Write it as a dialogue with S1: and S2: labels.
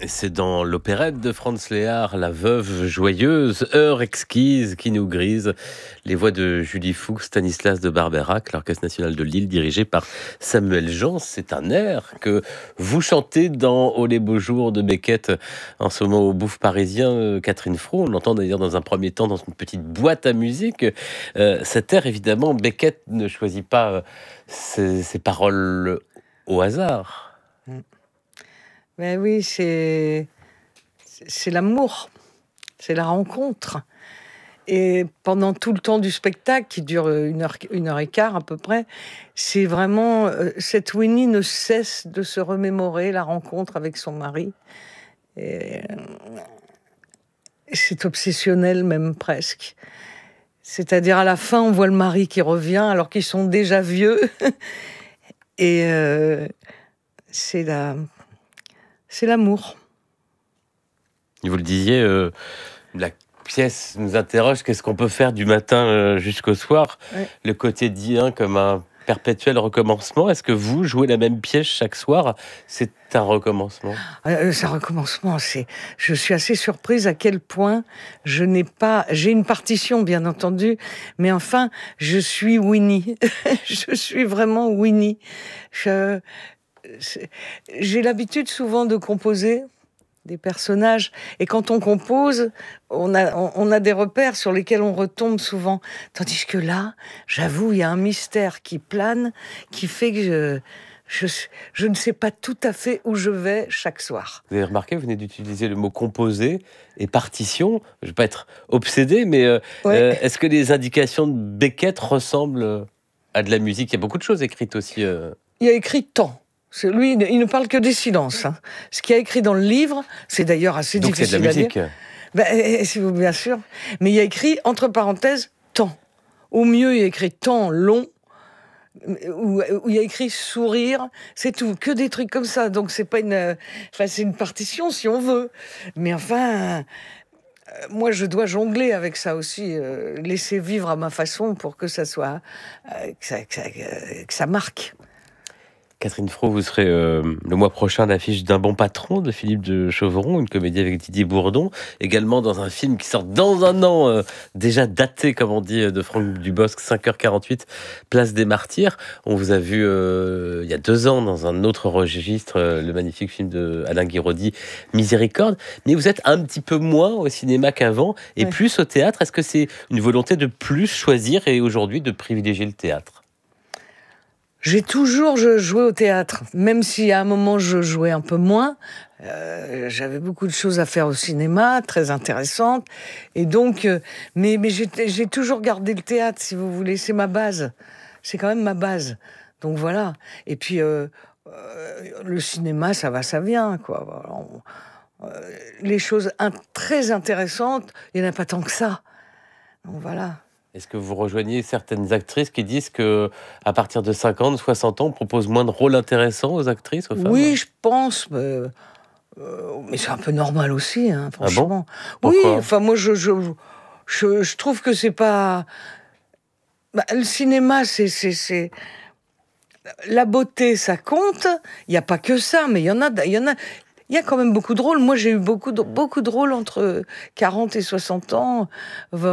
S1: C'est dans l'opérette de Franz Lehár, La Veuve joyeuse, heure exquise qui nous grise. Les voix de Julie Fuchs, Stanislas de Barbeyrac, l'Orchestre national de Lille, dirigé par Samuel Jean. C'est un air que vous chantez dans Oh les beaux jours de Beckett, en ce moment au Bouffe parisien. Catherine Fro, on l'entend d'ailleurs dans un premier temps dans une petite boîte à musique. Cet air, évidemment, Beckett ne choisit pas ses paroles au hasard.
S2: Ben oui, c'est l'amour, c'est la rencontre. Et pendant tout le temps du spectacle, qui dure une heure et quart à peu près, c'est vraiment... cette Winnie ne cesse de se remémorer la rencontre avec son mari. Et c'est obsessionnel même presque. C'est-à-dire à la fin, on voit le mari qui revient alors qu'ils sont déjà vieux. Et c'est l'amour.
S1: Vous le disiez, la pièce nous interroge, qu'est-ce qu'on peut faire du matin jusqu'au soir ?
S2: Ouais.
S1: Le quotidien comme un perpétuel recommencement. Est-ce que vous jouez la même pièce chaque soir ? C'est un recommencement.
S2: C'est un recommencement. Je suis assez surprise à quel point j'ai une partition, bien entendu, mais enfin, je suis Winnie. Je suis vraiment Winnie. J'ai l'habitude souvent de composer des personnages, et quand on compose, on a des repères sur lesquels on retombe souvent. Tandis que là, j'avoue, il y a un mystère qui plane, qui fait que je ne sais pas tout à fait où je vais chaque soir.
S1: Vous avez remarqué, vous venez d'utiliser le mot composer et partition. Je ne vais pas être obsédé, mais
S2: Ouais.
S1: est-ce que les indications de Beckett ressemblent à de la musique ? Il y a beaucoup de choses écrites aussi.
S2: Il y a écrit tant. Lui, il ne parle que des silences. Hein. Ce qu'il y a écrit dans le livre, c'est d'ailleurs assez
S1: Donc
S2: difficile
S1: c'est de la musique.
S2: Bien sûr. Mais il y a écrit, entre parenthèses, temps. Au mieux, il y a écrit temps long, où il y a écrit sourire, c'est tout. Que des trucs comme ça. Donc c'est pas c'est une partition si on veut. Mais enfin... moi, je dois jongler avec ça aussi, laisser vivre à ma façon pour que ça soit... que ça marque.
S1: Catherine Fro, vous serez le mois prochain à l'affiche d'Un bon patron de Philippe de Chauveron, une comédie avec Didier Bourdon, également dans un film qui sort dans un an, déjà daté, comme on dit, de Franck Dubosc, 5h48, Place des Martyrs. On vous a vu il y a 2 ans dans un autre registre, le magnifique film de Alain Guiraudy, Miséricorde, mais vous êtes un petit peu moins au cinéma qu'avant, et
S2: Ouais.
S1: plus au théâtre. Est-ce que c'est une volonté de plus choisir et aujourd'hui de privilégier le théâtre ?
S2: J'ai toujours joué au théâtre, même si à un moment je jouais un peu moins. J'avais beaucoup de choses à faire au cinéma, très intéressantes. Et donc, mais j'ai toujours gardé le théâtre, si vous voulez. C'est ma base. C'est quand même ma base. Donc voilà. Et puis, le cinéma, ça va, ça vient, quoi. Les choses très intéressantes, il n'y en a pas tant que ça. Donc voilà.
S1: Est-ce que vous rejoignez certaines actrices qui disent que à partir de 50, 60 ans, on propose moins de rôles intéressants aux actrices, aux femmes ?
S2: Oui, je pense, mais c'est un peu normal aussi, hein,
S1: Ah bon ?
S2: franchement. Oui,
S1: Pourquoi ?
S2: enfin moi je trouve que c'est pas... le cinéma, c'est la beauté, ça compte. Il y a pas que ça, mais il y a quand même beaucoup de rôles. Moi, j'ai eu beaucoup de rôles entre 40 et 60 ans.